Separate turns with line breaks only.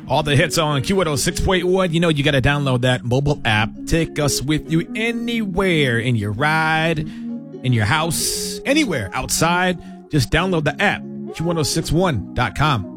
All the hits on Q106.1. You know you got to download that mobile app. Take us with you anywhere in your ride, in your house, anywhere outside. Just download the app, Q1061.com.